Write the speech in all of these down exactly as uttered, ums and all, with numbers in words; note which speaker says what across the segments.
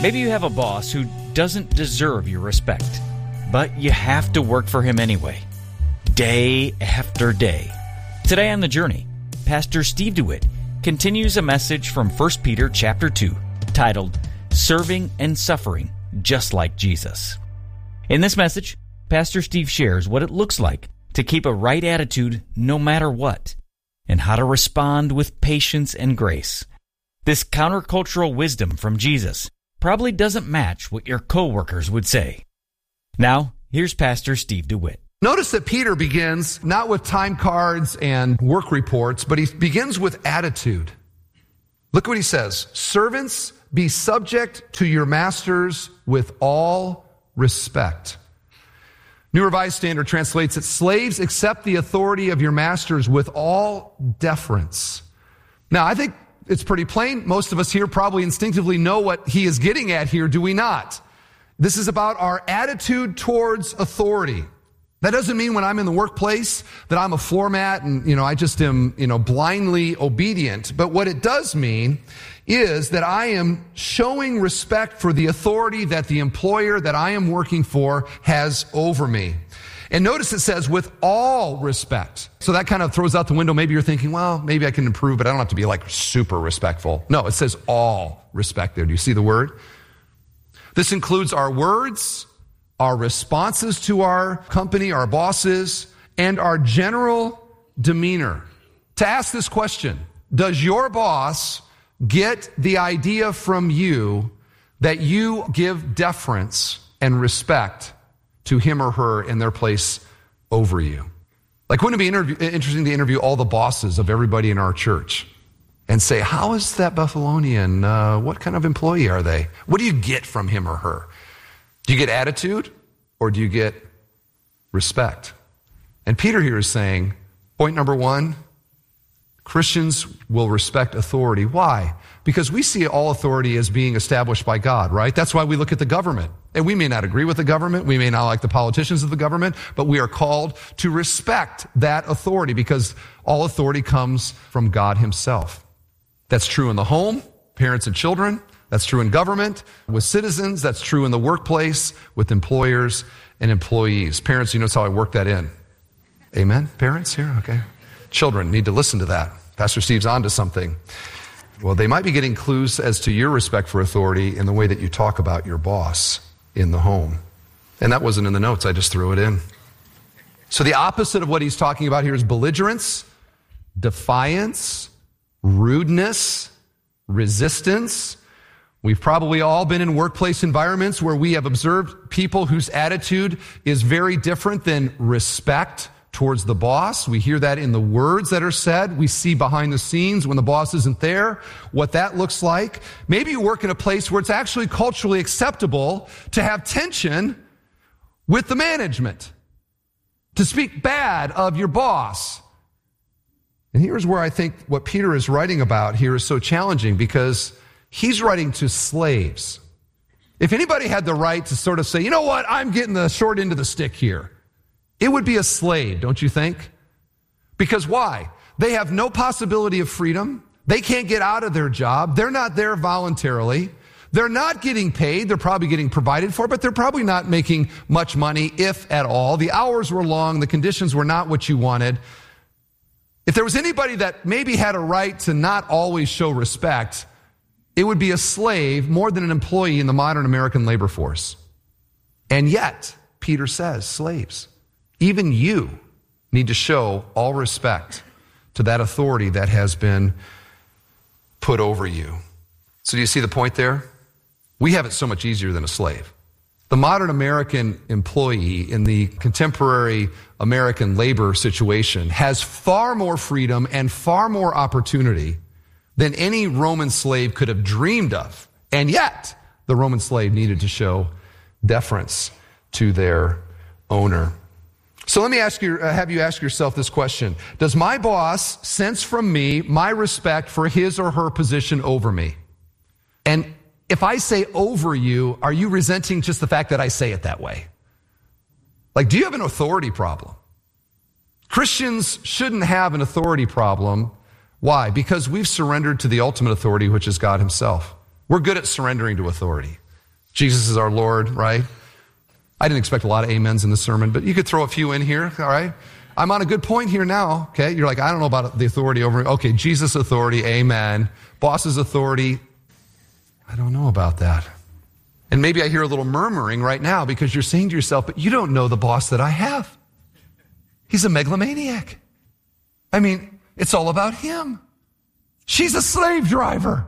Speaker 1: Maybe you have a boss who doesn't deserve your respect, but you have to work for him anyway, day after day. Today on The Journey, Pastor Steve DeWitt continues a message from First Peter chapter two, titled, Serving and Suffering Just Like Jesus. In this message, Pastor Steve shares what it looks like to keep a right attitude no matter what, and how to respond with patience and grace. This countercultural wisdom from Jesus probably doesn't match what your coworkers would say. Now, here's Pastor Steve DeWitt.
Speaker 2: Notice that Peter begins not with time cards and work reports, but he begins with attitude. Look what he says. Servants, be subject to your masters with all respect. New Revised Standard translates it, slaves, accept the authority of your masters with all deference. Now, I think it's pretty plain. Most of us here probably instinctively know what he is getting at here, do we not? This is about our attitude towards authority. That doesn't mean when I'm in the workplace that I'm a floor mat and, you know, I just am, you know, blindly obedient. But what it does mean is that I am showing respect for the authority that the employer that I am working for has over me. And notice it says with all respect. So that kind of throws out the window. Maybe you're thinking, well, maybe I can improve, but I don't have to be like super respectful. No, it says all respect there. Do you see the word? This includes our words, our responses to our company, our bosses, and our general demeanor. To ask this question, does your boss get the idea from you that you give deference and respect to him or her in their place over you? Like, wouldn't it be interview, interesting to interview all the bosses of everybody in our church and say, how is that Bethelonian? Uh, what kind of employee are they? What do you get from him or her? Do you get attitude or do you get respect? And Peter here is saying, point number one, Christians will respect authority. Why? Because we see all authority as being established by God, right? That's why we look at the government. And we may not agree with the government. We may not like the politicians of the government, but we are called to respect that authority because all authority comes from God himself. That's true in the home, parents and children. That's true in government, with citizens. That's true in the workplace, with employers and employees. Parents, you notice how I work that in. Amen? Parents here? Okay. Children need to listen to that. Pastor Steve's on to something. Well, they might be getting clues as to your respect for authority in the way that you talk about your boss in the home. And that wasn't in the notes. I just threw it in. So the opposite of what he's talking about here is belligerence, defiance, rudeness, resistance. We've probably all been in workplace environments where we have observed people whose attitude is very different than respect towards the boss. We hear that in the words that are said. We see behind the scenes when the boss isn't there what that looks like. Maybe you work in a place where it's actually culturally acceptable to have tension with the management, to speak bad of your boss. And here's where I think what Peter is writing about here is so challenging, because he's writing to slaves. If anybody had the right to sort of say, you know what, I'm getting the short end of the stick here, it would be a slave, don't you think? Because why? They have no possibility of freedom. They can't get out of their job. They're not there voluntarily. They're not getting paid. They're probably getting provided for, but they're probably not making much money, if at all. The hours were long. The conditions were not what you wanted. If there was anybody that maybe had a right to not always show respect, it would be a slave more than an employee in the modern American labor force. And yet, Peter says, slaves, even you need to show all respect to that authority that has been put over you. So do you see the point there? We have it so much easier than a slave. The modern American employee in the contemporary American labor situation has far more freedom and far more opportunity than any Roman slave could have dreamed of. And yet, the Roman slave needed to show deference to their owner. So let me ask you, uh, have you ask yourself this question. Does my boss sense from me my respect for his or her position over me? And if I say over you, are you resenting just the fact that I say it that way? Like, do you have an authority problem? Christians shouldn't have an authority problem. Why? Because we've surrendered to the ultimate authority, which is God himself. We're good at surrendering to authority. Jesus is our Lord, right? I didn't expect a lot of amens in the sermon, but you could throw a few in here, all right? I'm on a good point here now, okay? You're like, I don't know about the authority over me. Okay, Jesus' authority, amen. Boss's authority, I don't know about that. And maybe I hear a little murmuring right now because you're saying to yourself, but you don't know the boss that I have. He's a megalomaniac. I mean, it's all about him. She's a slave driver.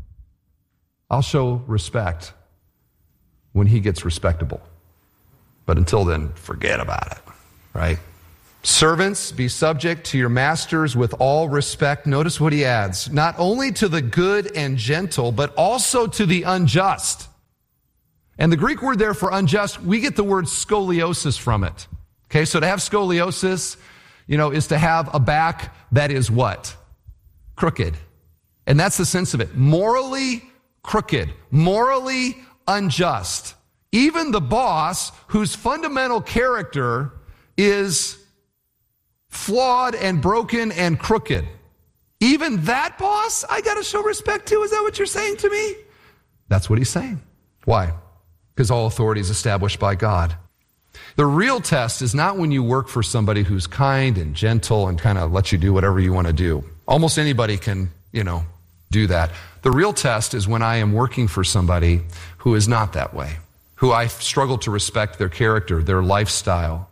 Speaker 2: I'll show respect when he gets respectable. But until then, forget about it, right? Servants, be subject to your masters with all respect. Notice what he adds. Not only to the good and gentle, but also to the unjust. And the Greek word there for unjust, we get the word scoliosis from it. Okay, so to have scoliosis, you know, is to have a back that is what? Crooked. And that's the sense of it. Morally crooked. Morally unjust. Even the boss whose fundamental character is flawed and broken and crooked. Even that boss I got to show respect to? Is that what you're saying to me? That's what he's saying. Why? Because all authority is established by God. The real test is not when you work for somebody who's kind and gentle and kind of lets you do whatever you want to do. Almost anybody can, you know, do that. The real test is when I am working for somebody who is not that way, who I struggle to respect their character, their lifestyle,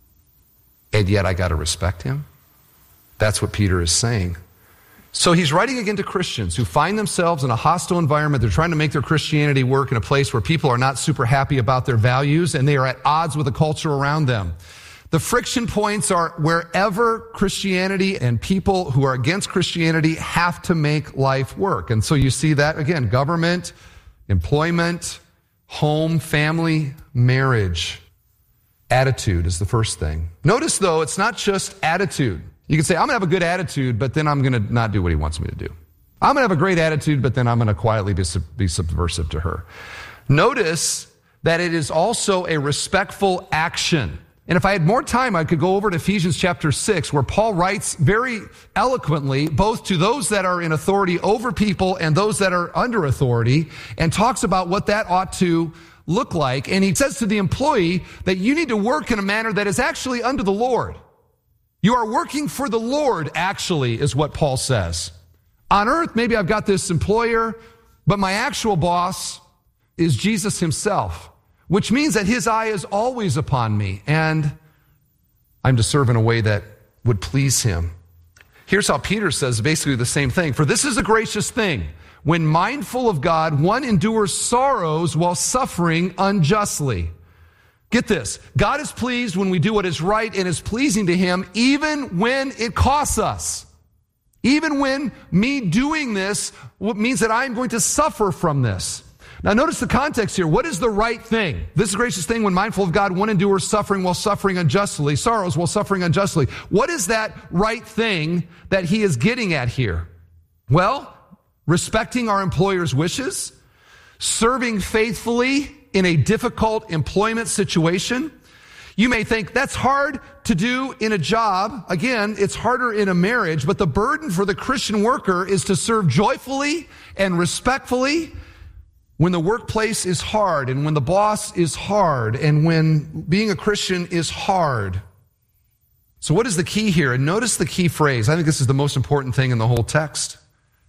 Speaker 2: and yet I got to respect him. That's what Peter is saying. So he's writing again to Christians who find themselves in a hostile environment. They're trying to make their Christianity work in a place where people are not super happy about their values and they are at odds with the culture around them. The friction points are wherever Christianity and people who are against Christianity have to make life work. And so you see that again, government, employment, home, family, marriage. Attitude is the first thing. Notice though, it's not just attitude. You can say, I'm going to have a good attitude, but then I'm going to not do what he wants me to do. I'm going to have a great attitude, but then I'm going to quietly be, sub- be subversive to her. Notice that it is also a respectful action. And if I had more time, I could go over to Ephesians chapter six, where Paul writes very eloquently, both to those that are in authority over people and those that are under authority, and talks about what that ought to look like. And he says to the employee that you need to work in a manner that is actually under the Lord. You are working for the Lord, actually, is what Paul says. On earth, maybe I've got this employer, but my actual boss is Jesus himself, which means that his eye is always upon me, and I'm to serve in a way that would please him. Here's how Peter says basically the same thing. For this is a gracious thing. When mindful of God, one endures sorrows while suffering unjustly. Get this. God is pleased when we do what is right and is pleasing to him, even when it costs us. Even when me doing this means that I'm going to suffer from this. Now notice the context here. What is the right thing? This is a gracious thing when mindful of God, one endures suffering while suffering unjustly, sorrows while suffering unjustly. What is that right thing that he is getting at here? Well, respecting our employer's wishes, serving faithfully in a difficult employment situation. You may think that's hard to do in a job. Again, it's harder in a marriage, but the burden for the Christian worker is to serve joyfully and respectfully when the workplace is hard and when the boss is hard and when being a Christian is hard. So what is the key here? And notice the key phrase. I think this is the most important thing in the whole text.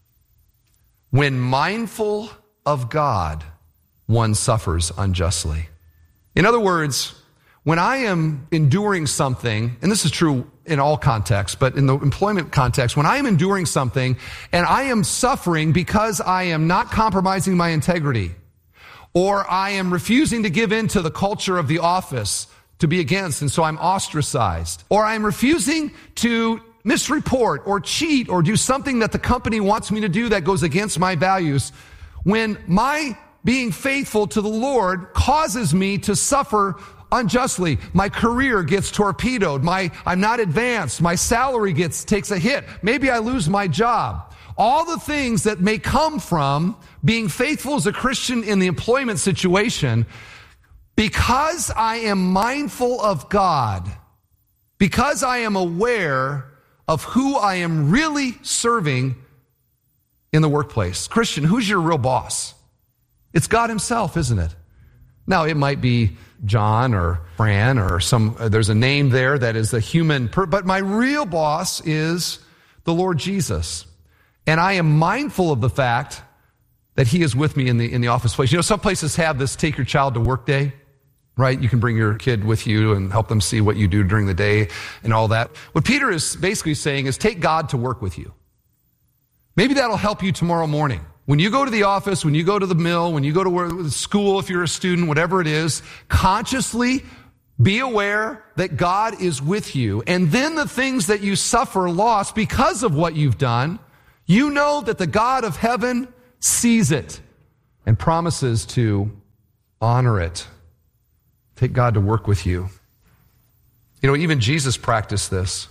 Speaker 2: When mindful of God, one suffers unjustly. In other words, when I am enduring something, and this is true in all contexts, but in the employment context, when I am enduring something and I am suffering because I am not compromising my integrity, or I am refusing to give in to the culture of the office to be against, and so I'm ostracized, or I'm refusing to misreport or cheat or do something that the company wants me to do that goes against my values, when my being faithful to the Lord causes me to suffer unjustly. My career gets torpedoed. My, I'm not advanced. My salary gets, takes a hit. Maybe I lose my job. All the things that may come from being faithful as a Christian in the employment situation, because I am mindful of God, because I am aware of who I am really serving in the workplace. Christian, who's your real boss? It's God himself, isn't it? Now, it might be John or Fran or some, uh, there's a name there that is a human, per, but my real boss is the Lord Jesus. And I am mindful of the fact that he is with me in the, in the office place. You know, some places have this take your child to work day, right? You can bring your kid with you and help them see what you do during the day and all that. What Peter is basically saying is take God to work with you. Maybe that'll help you tomorrow morning. When you go to the office, when you go to the mill, when you go to work, school, if you're a student, whatever it is, consciously be aware that God is with you. And then the things that you suffer loss because of what you've done, you know that the God of heaven sees it and promises to honor it. Take God to work with you. You know, even Jesus practiced this.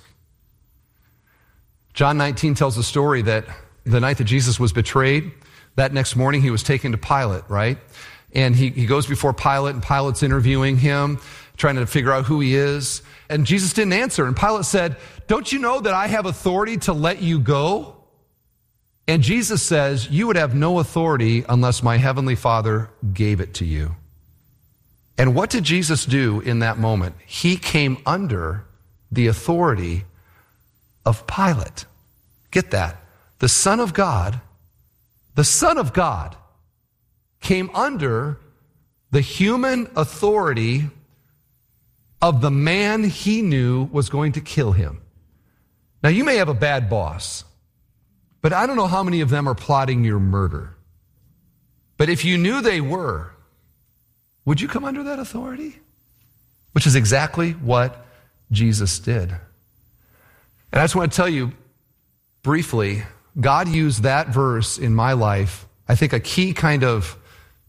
Speaker 2: John nineteen tells the story that the night that Jesus was betrayed, that next morning he was taken to Pilate, right? And he, he goes before Pilate, and Pilate's interviewing him, trying to figure out who he is. And Jesus didn't answer. And Pilate said, don't you know that I have authority to let you go? And Jesus says, you would have no authority unless my heavenly Father gave it to you. And what did Jesus do in that moment? He came under the authority of Pilate. Get that. The Son of God, the Son of God came under the human authority of the man he knew was going to kill him. Now, you may have a bad boss, but I don't know how many of them are plotting your murder. But if you knew they were, would you come under that authority? Which is exactly what Jesus did. And I just want to tell you briefly, God used that verse in my life. I think a key kind of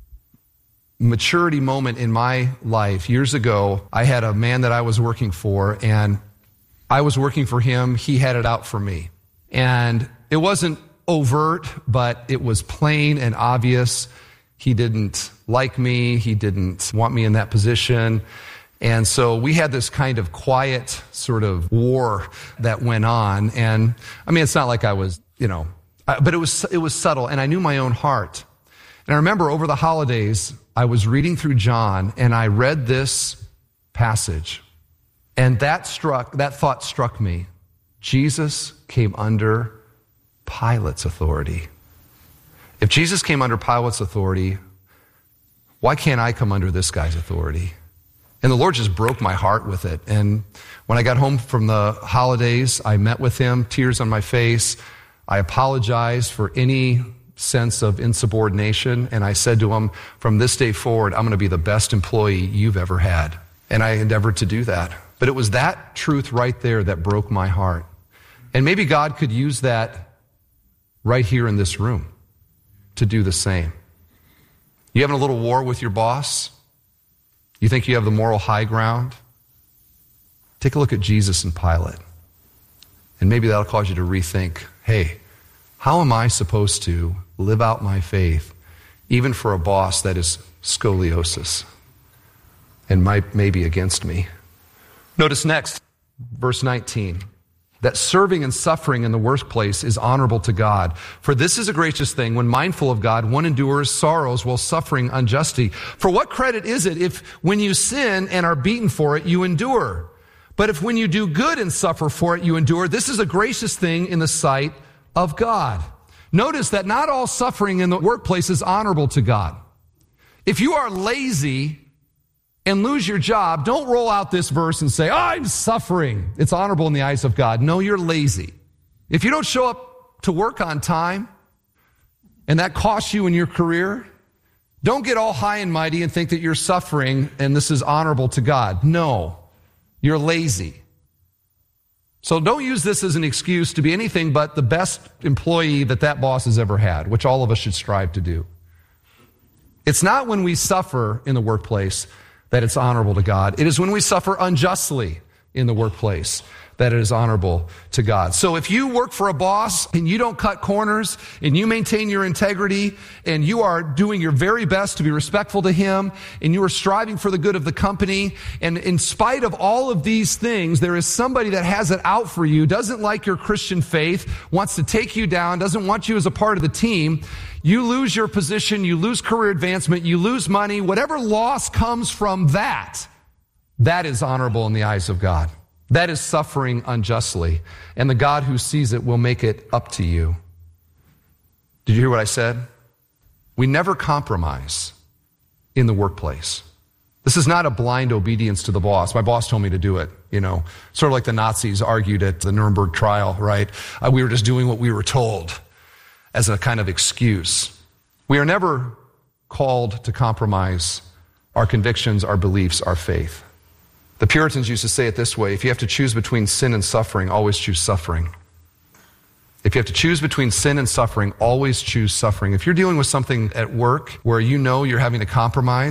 Speaker 2: maturity moment in my life. Years ago, I had a man that I was working for, and I was working for him. He had it out for me. And it wasn't overt, but it was plain and obvious. He didn't like me. He didn't want me in that position. And so we had this kind of quiet sort of war that went on. And I mean, it's not like I was, you know, but it was, it was subtle, and I knew my own heart. And I remember over the holidays, I was reading through John, and I read this passage, and that struck, that thought struck me. Jesus came under Pilate's authority. If Jesus came under Pilate's authority, why can't I come under this guy's authority? And the Lord just broke my heart with it. And when I got home from the holidays, I met with him, tears on my face. I apologized for any sense of insubordination, and I said to him, from this day forward, I'm going to be the best employee you've ever had. And I endeavored to do that. But it was that truth right there that broke my heart. And maybe God could use that right here in this room to do the same. You having a little war with your boss? You think you have the moral high ground? Take a look at Jesus and Pilate. And maybe that'll cause you to rethink, hey, how am I supposed to live out my faith even for a boss that is scoliosis and might maybe against me? Notice next, verse nineteen, that serving and suffering in the workplace is honorable to God. For this is a gracious thing, when mindful of God, one endures sorrows while suffering unjustly. For what credit is it if when you sin and are beaten for it, you endure? But if when you do good and suffer for it, you endure, this is a gracious thing in the sight of God. Notice that not all suffering in the workplace is honorable to God. If you are lazy and lose your job, don't roll out this verse and say, oh, I'm suffering. It's honorable in the eyes of God. No, you're lazy. If you don't show up to work on time and that costs you in your career, don't get all high and mighty and think that you're suffering and this is honorable to God. No, you're lazy. So don't use this as an excuse to be anything but the best employee that that boss has ever had, which all of us should strive to do. It's not when we suffer in the workplace that it's honorable to God. It is when we suffer unjustly in the workplace that it is honorable to God. So if you work for a boss and you don't cut corners and you maintain your integrity and you are doing your very best to be respectful to him and you are striving for the good of the company, and in spite of all of these things, there is somebody that has it out for you, doesn't like your Christian faith, wants to take you down, doesn't want you as a part of the team, you lose your position, you lose career advancement, you lose money, whatever loss comes from that, that is honorable in the eyes of God. That is suffering unjustly. And the God who sees it will make it up to you. Did you hear what I said? We never compromise in the workplace. This is not a blind obedience to the boss. My boss told me to do it, you know, sort of like the Nazis argued at the Nuremberg trial, right? Uh, we were just doing what we were told as a kind of excuse. We are never called to compromise our convictions, our beliefs, our faith. The Puritans used to say it this way: if you have to choose between sin and suffering, always choose suffering. If you have to choose between sin and suffering, always choose suffering. If you're dealing with something at work where you know you're having to compromise,